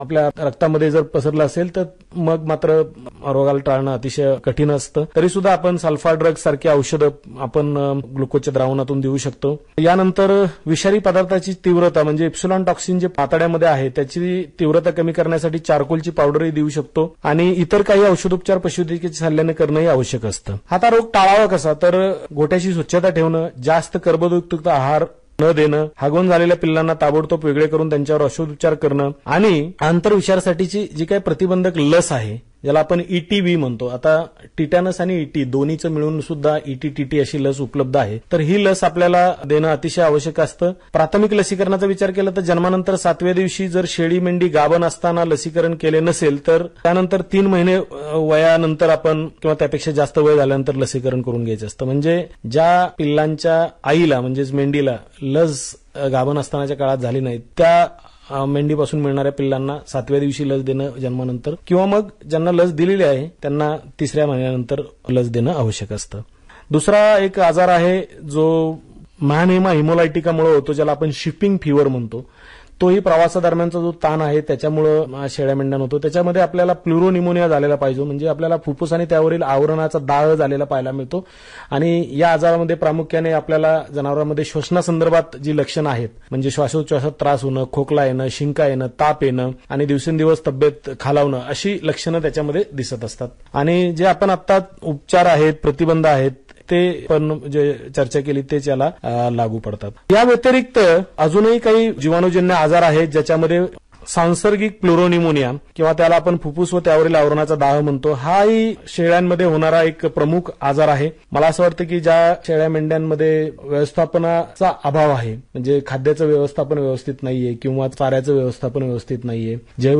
आपल्या रक्तामध्ये जर पसरलं असेल तर मग मात्र रोगाला टाळणं अतिशय कठीण असतं. तरी सुद्धा आपण सल्फा ड्रग सारखी औषधं आपण ग्लुकोजच्या द्रावणातून देऊ शकतो. यानंतर विषारी पदार्थाची तीव्रता म्हणजे इप्सिलॉन टॉक्सिन जे आतड्यामध्ये आहे त्याची तीव्रता कमी करण्यासाठी चारकोलची पावडरही देऊ शकतो आणि इतर काही औषधोपचार पशुवैद्यकीय सल्ल्याने करणंही आवश्यक असतं. हा रोग टाळावा कसा, तर गोठ्याची स्वच्छता ठेवणं, जास्त कर्बोदकयुक्त आहार न देणं, हागवून झालेल्या पिल्लांना ताबडतोब वेगळे करून त्यांच्यावर औषधोपचार करणं आणि आंतरविषारासाठीची जी काही प्रतिबंधक लस आहे ज्याला आपण ETV म्हणतो. आता टिटॅनस आणि ET दोन्हीचं मिळून सुद्धा ETTT अशी लस उपलब्ध आहे. तर ही लस आपल्याला देणं अतिशय आवश्यक असतं. प्राथमिक लसीकरणाचा विचार केला तर जन्मानंतर 7व्या दिवशी जर शेळी मेंढी गाभण असताना लसीकरण केले नसेल तर त्यानंतर 3 महिने वयानंतर आपण किंवा त्यापेक्षा जास्त वय झाल्यानंतर लसीकरण करून घ्यायचं असतं. म्हणजे ज्या पिल्लांच्या आईला म्हणजेच मेंढीला लस गाभण असतानाच्या काळात झाली नाही त्या मेंढीपासून मिळणाऱ्या पिल्लांना 7व्या दिवशी लस देणं जन्मानंतर किंवा मग ज्यांना लस दिलेली आहे त्यांना 3ऱ्या महिन्यानंतर लस देणं आवश्यक असतं. दुसरा एक आजार आहे जो मॅनहेमा हिमोलायटिकामुळे होतो, ज्याला आपण शिपिंग फीवर म्हणतो. तोही प्रवासादरम्यानचा जो ताण आहे त्याच्यामुळे शेळ्या मेंढ्यांना होतो. त्याच्यामध्ये आपल्याला प्लुरोनिमोनिया झालेला पाहिजे, म्हणजे आपल्याला फुफ्फुस आणि त्यावरील आवरणाचा दाळ झालेला पाहायला मिळतो. आणि या आजारामध्ये प्रामुख्याने आपल्याला जनावरांमध्ये श्वसनासंदर्भात जी लक्षणं आहेत म्हणजे श्वासोच्छवासात त्रास होणं, खोकला येणं, शिंका येणं, ताप येणं आणि दिवसेंदिवस तब्येत खालावणं अशी लक्षणं त्याच्यामध्ये दिसत असतात. आणि जे आपण आता उपचार आहेत, प्रतिबंध आहेत ते पण जे चर्चा केली तेच याला लागू पडतात. या व्यतिरिक्त अजूनही काही जीवाणूजन्य आजार आहेत ज्याच्यामध्ये सांसर्गिक प्लुरोनिमोनिया किंवा त्याला आपण फुफ्फुस व त्यावरील आवरणाचा दाह म्हणतो, हाही शेळ्यांमध्ये होणारा एक प्रमुख आजार आहे. मला असं वाटतं की ज्या शेळ्या मेंढ्यांमध्ये व्यवस्थापनाचा अभाव आहे म्हणजे खाद्याचं व्यवस्थापन व्यवस्थित नाहीये किंवा चाऱ्याचं व्यवस्थापन व्यवस्थित नाहीये,